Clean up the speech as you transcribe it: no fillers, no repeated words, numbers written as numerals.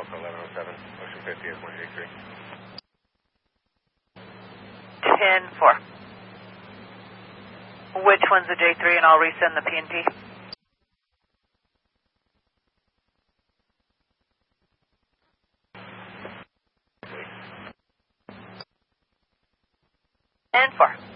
Alpha 1107, Ocean 50 is 183. 10-4. Which one's the J3, and I'll resend the PNT? And 4.